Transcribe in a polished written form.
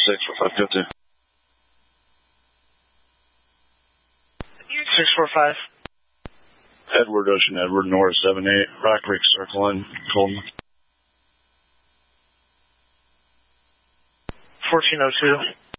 64550. 645. Edward Ocean Edward North 78 Rock Creek Circle in Colton. 1402.